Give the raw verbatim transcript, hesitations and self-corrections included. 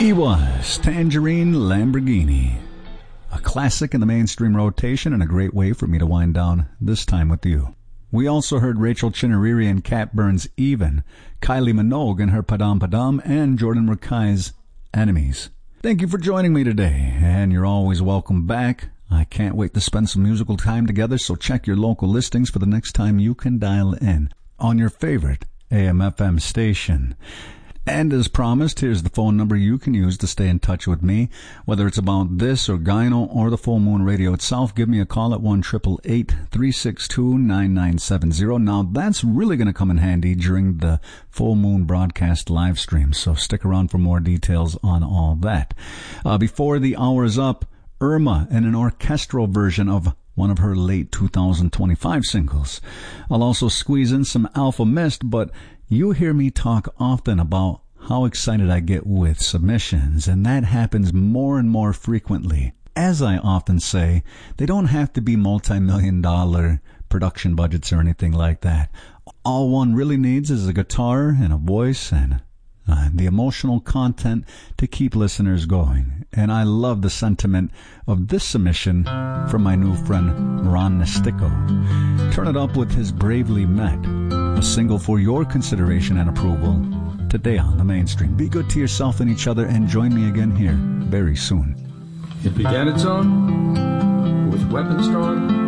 He was Tangerine Lamborghini, a classic in the mainstream rotation and a great way for me to wind down this time with you. We also heard Rachel Chinariri and Cat Burns' Even, Kylie Minogue and her Padam Padam, and Jordan Rakai's Enemies. Thank you for joining me today, and you're always welcome back. I can't wait to spend some musical time together, so check your local listings for the next time you can dial in on your favorite A M F M station. And as promised, here's the phone number you can use to stay in touch with me. Whether it's about this or Gyno or the Full Moon Radio itself, give me a call at one eight eight eight, three six two, nine nine seven zero. Now, that's really going to come in handy during the Full Moon broadcast live stream, so stick around for more details on all that. Uh, before the hour is up, Irma in an orchestral version of one of her late two thousand twenty-five singles. I'll also squeeze in some Alpha Mist, but you hear me talk often about how excited I get with submissions, and that happens more and more frequently. As I often say, they don't have to be multi-million dollar production budgets or anything like that. All one really needs is a guitar and a voice and uh, the emotional content to keep listeners going. And I love the sentiment of this submission from my new friend Ron Nestico. Turn it up with his Bravely Met, a single for your consideration and approval today on the mainstream. Be good to yourself and each other, and join me again here very soon. It began its own with weapons drawn